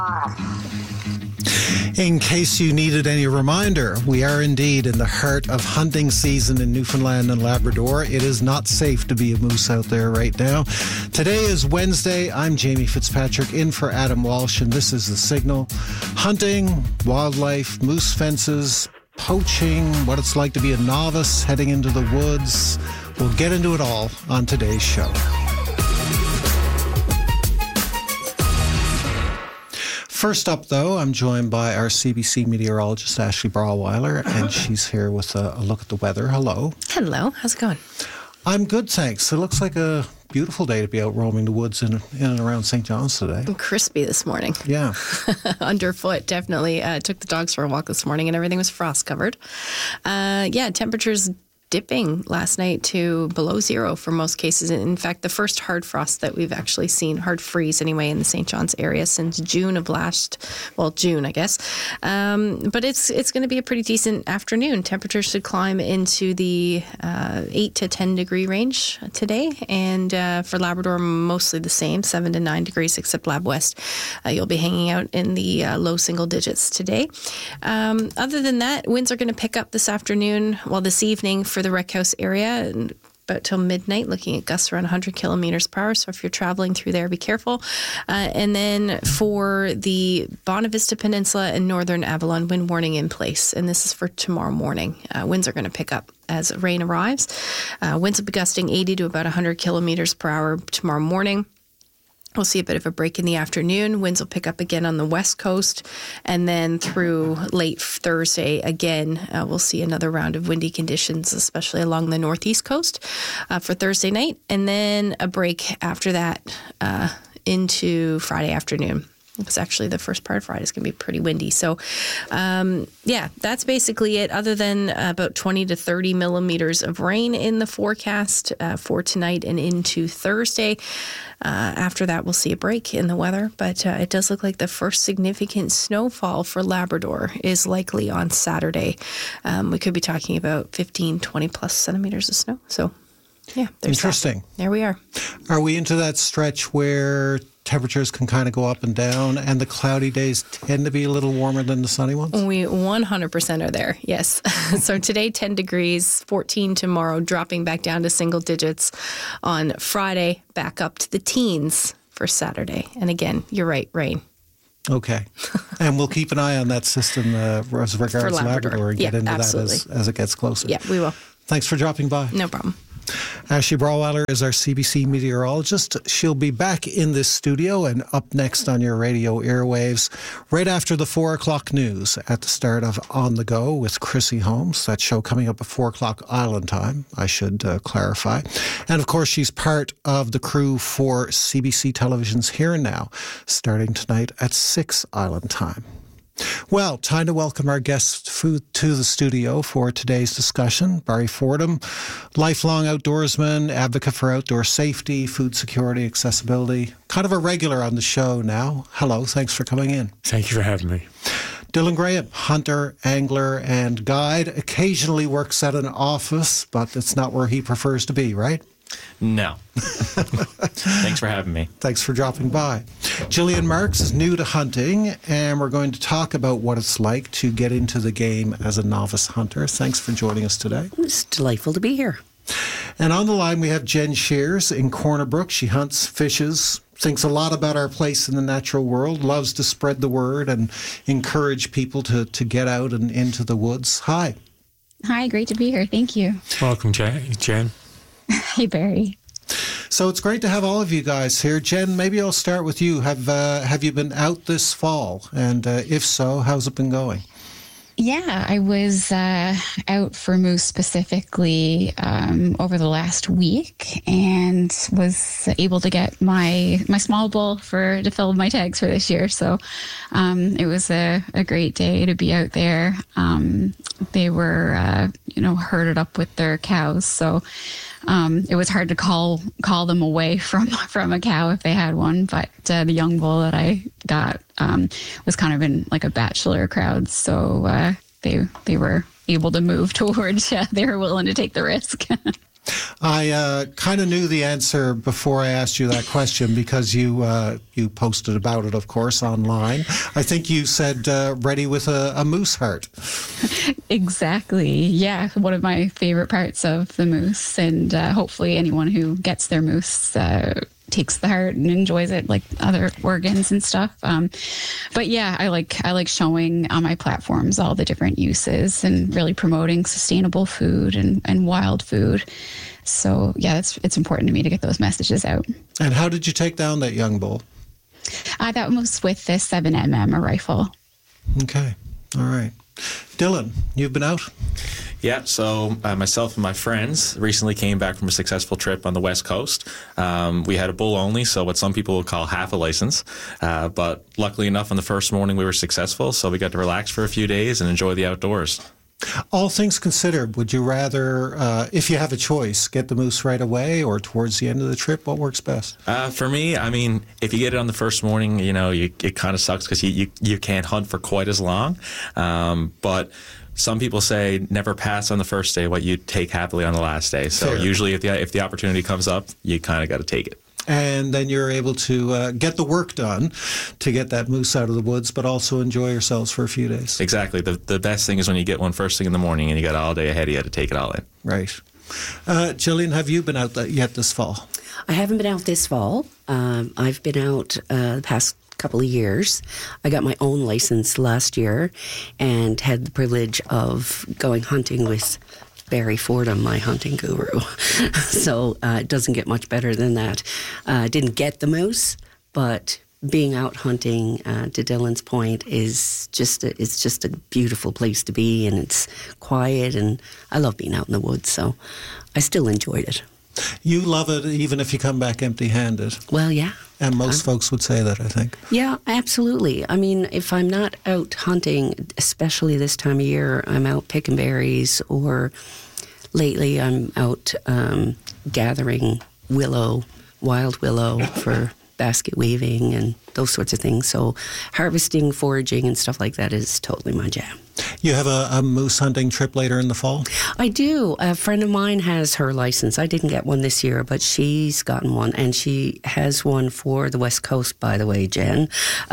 In case you needed any reminder, we are indeed in the heart of hunting season in Newfoundland and Labrador. It is not safe to be a moose out there right now. Today is Wednesday. I'm Jamie Fitzpatrick in for Adam Walsh, and this is The Signal. Hunting, wildlife, moose fences, poaching, what it's like to be a novice heading into the woods. We'll get into it all on today's show. First up, though, I'm joined by our CBC meteorologist, Ashley Brawweiler, and she's here with a look at the weather. Hello. Hello. How's it going? I'm good, thanks. It looks like a beautiful day to be out roaming the woods in and around St. John's today. Crispy this morning. Yeah. Underfoot, definitely. Took the dogs for a walk this morning and everything was frost covered. Temperatures dipping last night to below zero for most cases. In fact, the first hard frost that we've actually seen, hard freeze anyway, in the St. John's area since June, I guess. But it's going to be a pretty decent afternoon. Temperatures should climb into the 8 to 10 degree range today. And for Labrador, mostly the same, 7 to 9 degrees, except Lab West. You'll be hanging out in the low single digits today. Other than that, winds are going to pick up this afternoon, this evening for the Rec House area, and about till midnight, looking at gusts around 100 kilometers per hour. So if you're traveling through there, be careful. And then for the Bonavista Peninsula and northern Avalon, wind warning in place. And this is for tomorrow morning. Winds are going to pick up as rain arrives. Winds will be gusting 80 to about 100 kilometers per hour tomorrow morning. We'll see a bit of a break in the afternoon. Winds will pick up again on the west coast. And then through late Thursday, again, we'll see another round of windy conditions, especially along the northeast coast for Thursday night. And then a break after that into Friday afternoon. Because actually the first part of Friday is going to be pretty windy. So, that's basically it, other than about 20 to 30 millimeters of rain in the forecast for tonight and into Thursday. After that, we'll see a break in the weather. But it does look like the first significant snowfall for Labrador is likely on Saturday. We could be talking about 15, 20 plus centimeters of snow. So, yeah, there's interesting. That. There we are. Are we into that stretch where temperatures can kind of go up and down, and the cloudy days tend to be a little warmer than the sunny ones? We 100% are there, yes. So today, 10 degrees, 14 tomorrow, dropping back down to single digits on Friday, back up to the teens for Saturday. And again, you're right, rain. Okay. And we'll keep an eye on that system as regards Labrador and get into absolutely. that as it gets closer. Yeah, we will. Thanks for dropping by. No problem. Ashley Brawweiler is our CBC meteorologist. She'll be back in this studio and up next on your radio airwaves right after the 4 o'clock news at the start of On the Go with Chrissy Holmes. That show coming up at 4 o'clock Island time, I should clarify. And of course, she's part of the crew for CBC Television's Here and Now, starting tonight at 6 Island time. Well, time to welcome our guest to the studio for today's discussion. Barry Fordham, lifelong outdoorsman, advocate for outdoor safety, food security, accessibility, kind of a regular on the show now. Hello, thanks for coming in. Thank you for having me. Dylan Graham, hunter, angler, and guide, occasionally works at an office, but it's not where he prefers to be, right? No. Thanks for having me. Thanks for dropping by. Gillian Marks is new to hunting, and we're going to talk about what it's like to get into the game as a novice hunter. Thanks for joining us today. It's delightful to be here. And on the line, we have Jen Shears in Corner Brook. She hunts, fishes, thinks a lot about our place in the natural world, loves to spread the word and encourage people to get out and into the woods. Hi. Hi, great to be here. Thank you. Welcome, Jen. Hey, Barry. So it's great to have all of you guys here. Jen, maybe I'll start with you. Have you been out this fall? And if so, how's it been going? Yeah, I was out for moose specifically over the last week and was able to get my small bull to fill my tags for this year. So it was a great day to be out there. They were, herded up with their cows. So it was hard to call them away from a cow if they had one, but the young bull that I got was kind of in like a bachelor crowd, so they were able to move towards. They were willing to take the risk. I kind of knew the answer before I asked you that question because you posted about it, of course, online. I think you said ready with a moose heart. Exactly. Yeah, one of my favorite parts of the moose, and hopefully anyone who gets their moose takes the heart and enjoys it like other organs and stuff. But yeah, I like showing on my platforms all the different uses and really promoting sustainable food and wild food. So yeah, it's important to me to get those messages out. And how did you take down that young bull? That was with the 7mm, a rifle. Okay. All right. Dylan, you've been out? Yeah, so myself and my friends recently came back from a successful trip on the West Coast. We had a bull only, so what some people would call half a license. But luckily enough, on the first morning we were successful, so we got to relax for a few days and enjoy the outdoors. All things considered, would you rather, if you have a choice, get the moose right away or towards the end of the trip? What works best? For me, I mean, if you get it on the first morning, it kind of sucks because you can't hunt for quite as long. But some people say never pass on the first day what you take happily on the last day. So usually if the opportunity comes up, you kind of got to take it. And then you're able to get the work done to get that moose out of the woods, but also enjoy yourselves for a few days. Exactly. The best thing is when you get one first thing in the morning and you got all day ahead of you to take it all in. Right. Gillian, have you been out yet this fall? I haven't been out this fall. I've been out the past couple of years. I got my own license last year and had the privilege of going hunting with Barry Fordham, my hunting guru. So it doesn't get much better than that. Didn't get the moose, but being out hunting, to Dylan's point, it's just a beautiful place to be, and it's quiet, and I love being out in the woods, so I still enjoyed it. You love it even if you come back empty-handed. Well, yeah. And most folks would say that, I think. Yeah, absolutely. I mean, if I'm not out hunting, especially this time of year, I'm out picking berries, or lately I'm out gathering wild willow for basket weaving and those sorts of things. So harvesting, foraging and stuff like that is totally my jam. You have a moose hunting trip later in the fall? I do. A friend of mine has her license. I didn't get one this year, but she's gotten one, and she has one for the West Coast, by the way, Jen.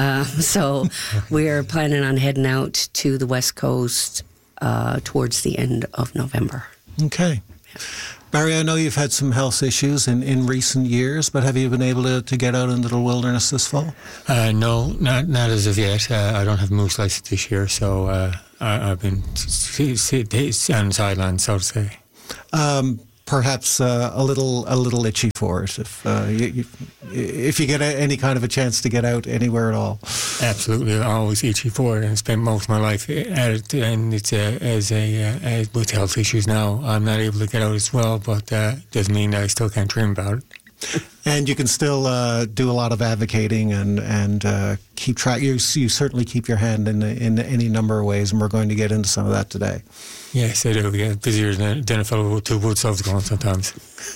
So we're planning on heading out to the West Coast towards the end of November. Okay. Barry, I know you've had some health issues in recent years, but have you been able to get out into the wilderness this fall? No, not as of yet. I don't have moose license this year, so I've been on the sidelines, so to say. Perhaps a little itchy for it if you get any kind of a chance to get out anywhere at all. Absolutely, I'm always itchy for it, and spent most of my life at it. And it's with health issues now, I'm not able to get out as well, but doesn't mean that I still can't dream about it. And you can still do a lot of advocating and keep track. You certainly keep your hand in any number of ways, and we're going to get into some of that today. Yes, I do. Yeah, busier than a fellow with two wood stoves going sometimes.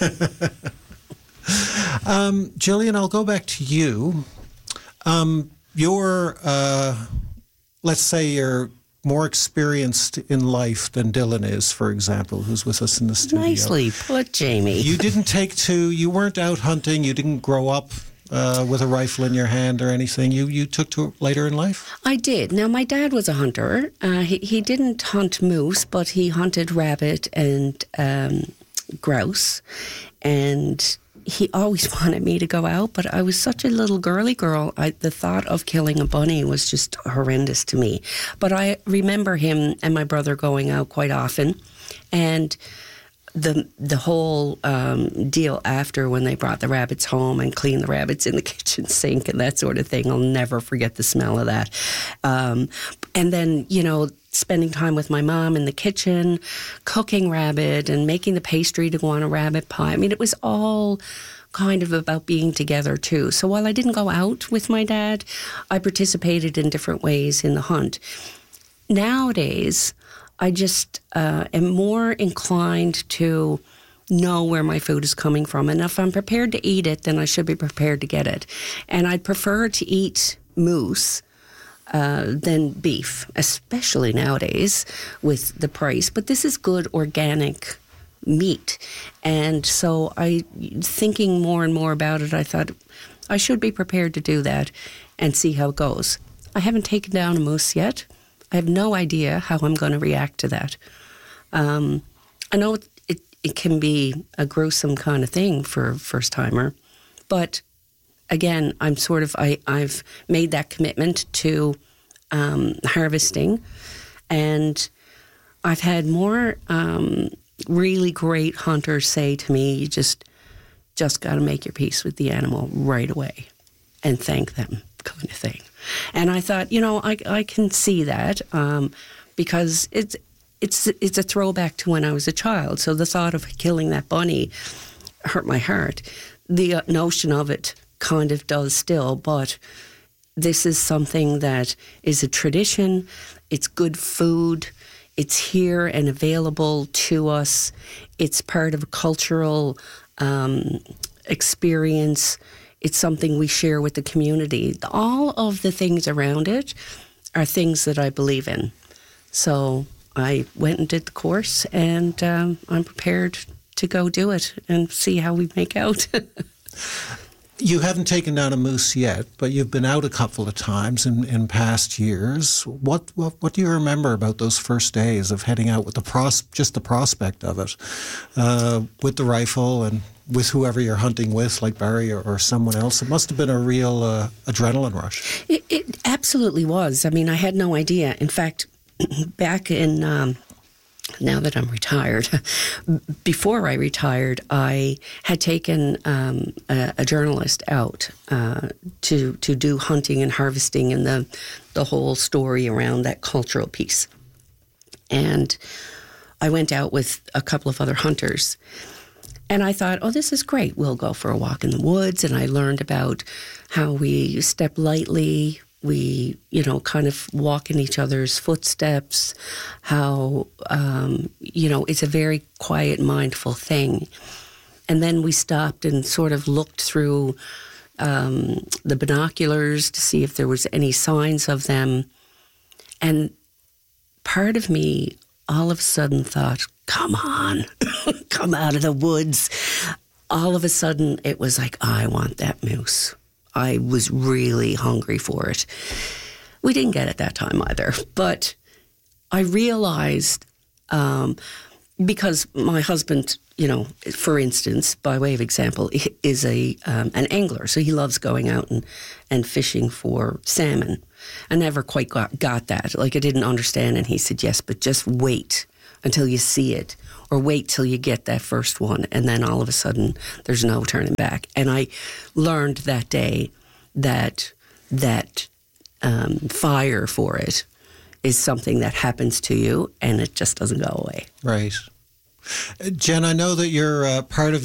Gillian, I'll go back to you. Let's say you're more experienced in life than Dylan is, for example, who's with us in the studio. Nicely put, Jamie. You weren't out hunting, you didn't grow up with a rifle in your hand or anything. You took to it later in life? I did. Now, my dad was a hunter. He didn't hunt moose, but he hunted rabbit and grouse. And he always wanted me to go out, but I was such a little girly girl. The thought of killing a bunny was just horrendous to me. But I remember him and my brother going out quite often, and the whole deal after when they brought the rabbits home and cleaned the rabbits in the kitchen sink and that sort of thing. I'll never forget the smell of that. And then, spending time with my mom in the kitchen, cooking rabbit and making the pastry to go on a rabbit pie. I mean, it was all kind of about being together too. So while I didn't go out with my dad, I participated in different ways in the hunt. Nowadays, I just am more inclined to know where my food is coming from. And if I'm prepared to eat it, then I should be prepared to get it. And I'd prefer to eat moose than beef, especially nowadays with the price. But this is good organic meat. And so thinking more and more about it, I thought I should be prepared to do that and see how it goes. I haven't taken down a moose yet. I have no idea how I'm going to react to that. I know it can be a gruesome kind of thing for a first-timer, but again, I've made that commitment to harvesting, and I've had more really great hunters say to me, you just got to make your peace with the animal right away and thank them, kind of thing. And I thought, I can see that because it's a throwback to when I was a child. So the thought of killing that bunny hurt my heart. The notion of it kind of does still, but this is something that is a tradition. It's good food. It's here and available to us. It's part of a cultural experience. It's something we share with the community. All of the things around it are things that I believe in. So I went and did the course, and I'm prepared to go do it and see how we make out. You haven't taken down a moose yet, but you've been out a couple of times in past years. What do you remember about those first days of heading out with just the prospect of it, with the rifle and with whoever you're hunting with, like Barry or someone else? It must have been a real adrenaline rush. It absolutely was. I mean, I had no idea. In fact, back in, now that I'm retired, before I retired, I had taken a journalist out to do hunting and harvesting and the whole story around that cultural piece. And I went out with a couple of other hunters. And I thought, this is great. We'll go for a walk in the woods. And I learned about how we step lightly. We, kind of walk in each other's footsteps, how, it's a very quiet, mindful thing. And then we stopped and sort of looked through the binoculars to see if there was any signs of them. And part of me all of a sudden thought, come on, come out of the woods. All of a sudden, it was like, I want that moose. I was really hungry for it. We didn't get it that time either. But I realized, because my husband, for instance, by way of example, is an angler. So he loves going out and fishing for salmon. I never quite got that. Like, I didn't understand. And he said, yes, but just wait until you see it, or wait till you get that first one, and then all of a sudden there's no turning back. And I learned that day that fire for it is something that happens to you, and it just doesn't go away. Right. Jen, I know that you're part of